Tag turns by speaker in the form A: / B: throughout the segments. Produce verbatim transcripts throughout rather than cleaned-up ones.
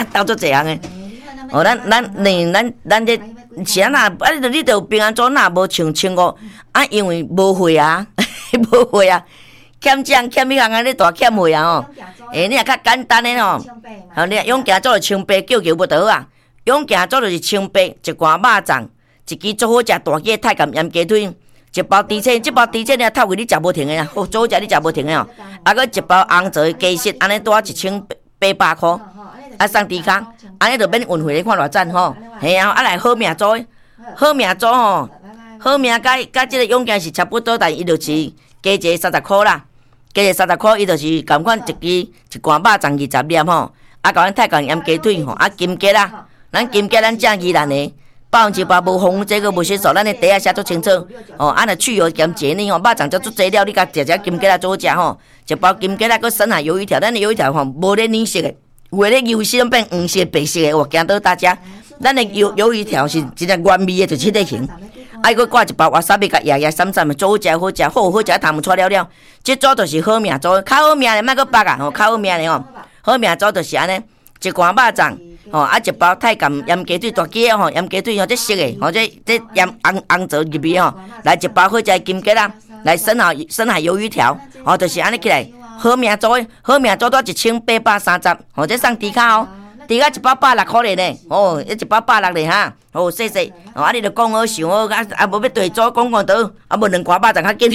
A: 斗足济人诶。哦，咱咱咱咱咱这是安那，啊，你你着平安组哪无穿穿五啊？因为无会啊，无会啊，欠奖欠迄项啊，你大欠会啊哦。诶，你若较简单诶哦，吼，你永行组就清白，叫叫不得啊。永行组就是清白，一罐肉粽，一支做好食大鸡太监盐鸡腿。一包猪翅，这包猪翅你透过你食无停的啊！好，做好食你食无停的哦。啊，搁一包红枣的鸡翅，安尼多一千八百块，啊送猪卡，安尼就免运费，你看偌赞吼。嘿啊，啊来好命做，好命做吼，好命甲甲即个永健是差不多，但伊就是加一个三十块啦，加一个三十块，伊就是共款一支一罐肉粽二十粒吼，啊，甲阮太监盐鸡腿吼，啊金桔啦，咱金桔咱正宜兰的。百分之百无防这个无色素，咱的底下写足清楚哦。安尼去油兼节呢吼，肉粽就足济了，你甲食食金桔仔做食吼，一包金桔仔搁省下鱿鱼条，咱的鱿鱼条吼无咧染色的，有咧油色变黄色、白色的，我惊到大家。咱的鱿鱿鱼条是真正原味的，就七个型。爱搁挂一包瓦萨比甲叶叶闪闪的，做好食好食，好好食汤唔出了了。这组就是好命组，较好命的莫搁白啊吼，较好命的吼，好命组就是安尼，一罐肉粽。吼、哦、啊！一包太监盐鸡腿大鸡吼，盐鸡腿吼，这熟的吼，这这盐红红枣入面吼，来一包好食金桔啦，来省下省下鱿鱼条，吼、哦，就是安尼起来，好命做的，好命做到一千八百三十，吼、哦，这送猪卡哦，猪卡一包百六块呢，哦，一包百六呢哈，哦，谢谢，哦，啊，你著讲好想好，啊啊，无要对做讲讲倒，啊，无两罐肉粽较紧，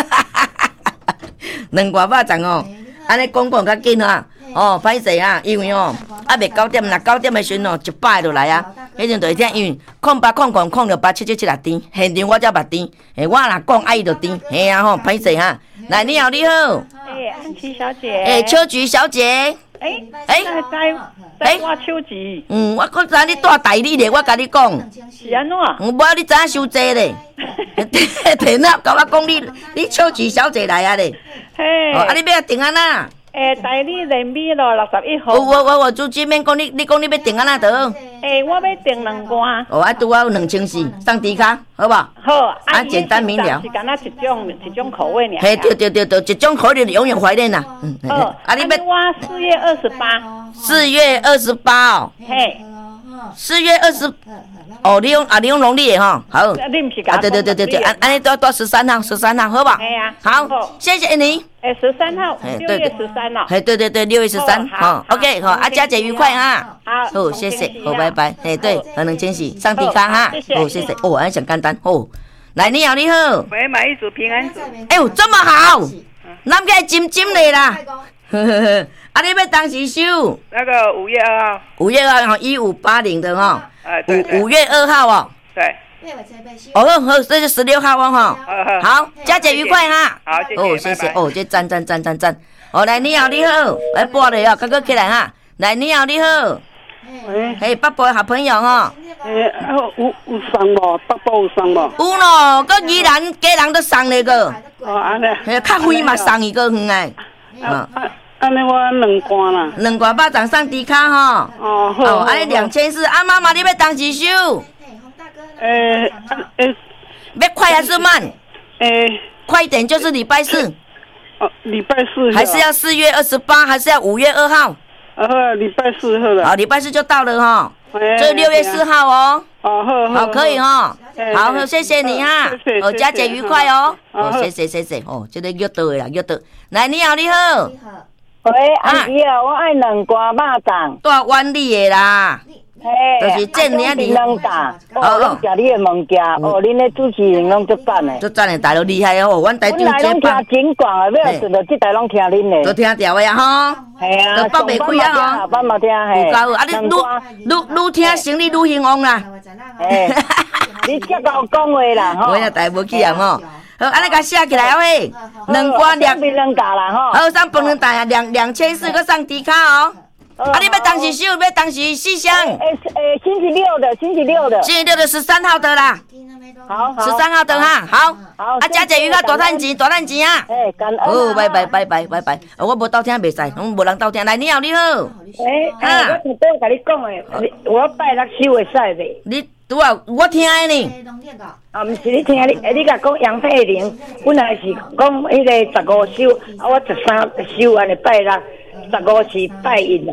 A: 两罐肉粽哦，安尼讲讲较紧啊。哦，歹势啊，因为哦，啊未九点，若九点的时阵哦，一百就来啊。迄阵就会听，因为空八空空空了八七七七六点，现场我才捌点，诶，我若讲爱就点，嘿啊吼，歹势哈。来，你好，你好。
B: 诶，安琪小姐。
A: 诶，秋菊小姐。
B: 诶诶，在在我手机。
A: 嗯，我搁知你带代理咧，我甲你讲。
B: 是安怎？
A: 嗯，无你知影收济咧。电脑甲我讲你，你秋菊小姐来啊咧。
B: 嘿。
A: 哦，啊，你要订安那？
B: 诶，代理人米咯，六十一号。
A: 我我我我主机免讲你，你讲你要订安那得？
B: 诶，我要订两罐。
A: 哦，啊，拄啊有两千四，送猪卡，好无？
B: 好，
A: 啊，简单明了。
B: 是干那一种一种口味尔。
A: 嘿，对对对对，一种口味永远怀念啦。嗯。
B: 哦，啊，你要我四月二十八。
A: 四月二十八哦。
B: 嘿。
A: 四月二十。哦，你用啊，你用农历的哈，好。
B: 你唔是
A: 啊，对对对对对，安安尼都到十三号，十三号，好吧？
B: 哎呀，
A: 好，谢谢你。
B: 哎，十三号，六月十三了。
A: 哎，对对对，六月十三，好 ，OK， 好，啊，佳节愉快哈。
B: 好，
A: 好，谢谢，好，拜拜。哎，对，何能惊喜，上地卡哈。哦，谢谢，哦，安想简单，哦，来，你好，你好。
C: 喂，买一组平安组。
A: 哎呦，这么好，咱个金金的啦。呵呵呵，啊，你要当时收？
C: 那个五月二号。
A: 五月二号，一五八零的哈。
C: 哎，对对。
A: 五月二号哦。
C: 对。
A: 哦，好，这是十六号哦哈。好，佳节愉快哈。
C: 好，谢谢。
A: 哦，谢谢。哦，这赞赞赞赞赞。哦，来，你好，你好，来播了哦，赶快起来哈。来，你好，你好。
D: 喂。
A: 嘿，北部的好朋友哈。
D: 诶，啊，有有送无？北部有送无？
A: 有咯，搁宜兰家人都送那个。
D: 哦，安尼。
A: 嘿，较远嘛送一个远诶。
D: 啊。安尼我两罐啦。
A: 两罐肉粽送猪卡哈。
D: 哦，好。
A: 哦，安尼两千四，啊妈妈你要当时收？
D: 诶诶，
A: 要快还是慢？
D: 诶，
A: 快一点就是礼拜四。
D: 哦，礼拜四。
A: 还是要四月二十八，还是要五月二号？
D: 呃，礼拜四好了。
A: 好，礼拜四就到了哈。这六月四号哦。
D: 哦，好好。
A: 好，可以哈。好，谢谢你哈。
D: 谢谢。
A: 哦，佳节愉快哦。哦，谢谢谢谢。哦，这个约到的啦，约到。来，你好，你好。
E: 喂，阿姨啊，我爱两罐肉粽。
A: 带碗里的啦。
E: 嘿，
A: 就是正年里
E: 两大。哦，拢食你的物件，哦，恁的主持人拢足赞的。
A: 足赞的，大陆厉害哦，阮台中
E: 这帮。阮听真广的，要顺着这台拢听恁的。
A: 都听调的呀吼。
E: 系啊。
A: 都北袂开啊吼。
E: 下班嘛听嘿。
A: 有够啊！你愈愈愈听生理愈兴旺啦。
E: 嘿，你这个讲话啦吼。
A: 我也带无去啊吼。好，安尼甲写起来哦嘿。两罐两。
E: 送两大啦吼。
A: 好，送饭两大啊，两两千四个送猪卡哦。啊！你要当时收，要当时四箱。
E: 诶诶，星期六的，星期六的。
A: 星期六的十三号的啦。
E: 好，
A: 十三号的哈，好。
E: 好。
A: 啊，佳节愉快，大赚钱，大赚钱啊！
E: 诶，感恩。
A: 哦，拜拜拜拜拜拜。我无到听袂使，拢无人到听。来，你好，你好。
E: 诶，啊，我都甲你讲诶，我拜六收会使袂？
A: 你拄啊，我听的呢。
E: 啊，毋是你听你，你甲讲杨佩玲，本来是讲迄个十五收，啊，我十三收安尼拜六。十五是拜一了，啊，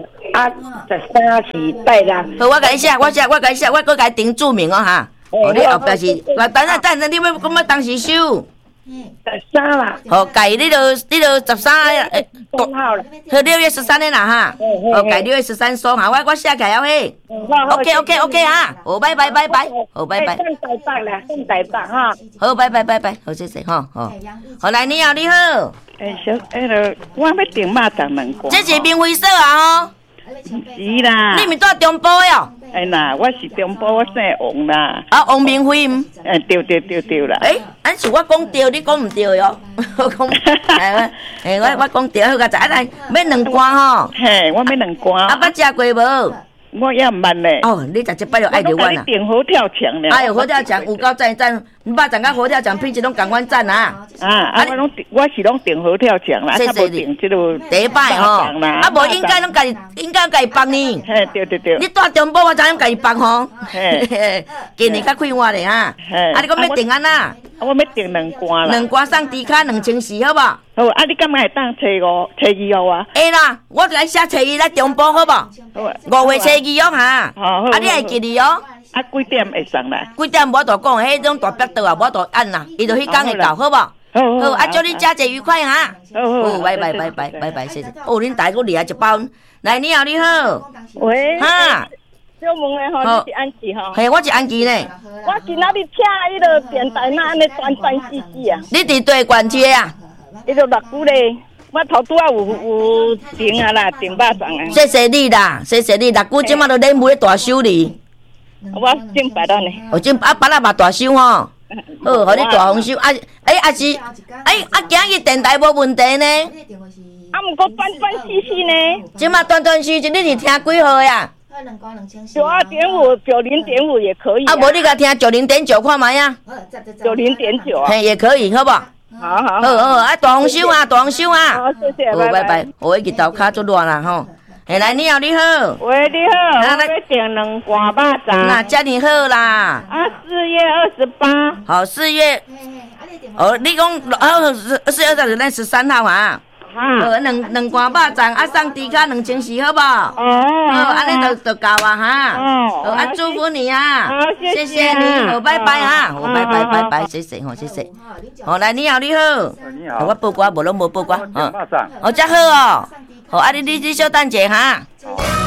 E: 十三是拜六。
A: 好，我甲你写，我写，我甲你写，我搁甲你顶注明哦哈。哦，你后壁是，我等下等下，你要讲要当时收？
E: 十三啦。
A: 好，改你就你就十三诶，
E: 讲好了。
A: 好，六月十三日啦哈。好，改六月十三收哈，我我写起来嘿。OK OK OK 哈，好，拜拜拜拜，好拜拜。
E: 送台北啦，送台北哈。
A: 好，拜拜拜拜，好谢谢哈，好。好来，你好你好。
D: 诶，小迄个，我要订肉粽两罐。
A: 这是明辉社啊吼。
D: 是啦。
A: 你咪住中部哟？
D: 哎呐，我是中部，我姓王啦。
A: 啊，王明辉。
D: 诶，对对对对啦。
A: 诶，安是我讲对，你讲唔对哟。我讲，诶，我我讲对，好个在啊来，要两罐吼。
D: 嘿，我要两罐。
A: 啊，捌食过无？
D: 我也唔捌咧。
A: 哦，你食一摆就爱着我啦。
D: 我订好跳墙咧。
A: 哎呦，好跳墙有够赞赞，肉粽甲好跳墙品质拢共款赞啊。
D: 啊啊，我拢我是拢订好跳墙啦，啊无订即个
A: 第一摆吼。啊无应该拢家己，应该家己放呢。
D: 嘿，对对对。
A: 你住中部，我知影家己放吼。嘿，今年较快活咧哈。啊，你讲要订安那？
D: 我要订两罐啦。
A: 两罐送猪脚两千四，好无？
D: 好，啊，你敢会当初五、初二号啊？
A: 会啦，我来写初二来中部，好无？五月初二哦哈。啊，你会记哩哦？
D: 啊，几点会上来？
A: 几点无大讲，迄种大壁刀啊，无大按啦，伊就迄天会到，好无？好，啊，祝你佳节愉快哈！好，拜拜拜拜拜拜，谢谢。哦，恁大哥厉害一包，来，你好你好。
B: 喂。
A: 哈。
B: 小问的吼，你是安琪吼？
A: 嘿，我是安琪呢。
B: 我今仔日请迄个电台那安尼转转死死啊！
A: 你伫对关街啊？
B: 迄个六股咧，我头拄啊有有订啊啦，订肉粽啊。
A: 谢谢你啦，谢谢你，六股即马都咧买大修理。
B: 我正白了呢。
A: 哦，正啊，把咱嘛大修吼。好，互你大丰收。啊，哎，啊是，哎，啊，今日电台无问题呢。
B: 啊，毋过转转死死呢。
A: 即马断断续续，你是听几号呀？
B: 九二点五，九零点五也可以。
A: 啊，无你甲听九零点九看卖呀？
B: 九零点九啊。
A: 嘿，也可以，好不？好
B: 好
A: 好好，啊，大丰收啊，大丰收啊！
B: 好，谢谢，
A: 好，拜拜。我一日头骹足热啦吼。嘿，来，你好，你好。
B: 喂，你好，我要订两罐肉粽。
A: 那遮尔好啦。
B: 啊，四月二十八。
A: 好，四月。哦，你讲哦，四月二十，咱十三号啊。好，两两罐肉粽，啊，送猪脚两千四，好不？哦。好，安尼就就够啊哈。哦。好，啊，祝福你啊。
B: 好，谢
A: 谢你，好，拜拜哈。好，拜拜拜拜，谢谢吼，谢谢。好，来，你好，你好。
F: 你好。
A: 我报歌，无拢无报歌。
F: 嗯。
A: 哦，遮好哦。好，啊，你你你稍等者哈。